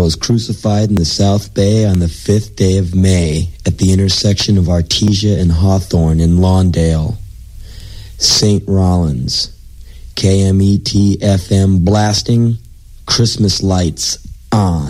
was crucified in the South Bay on the 5th day of May at the intersection of Artesia and Hawthorne in Lawndale. St. Rollins. KMET FM blasting, Christmas lights on.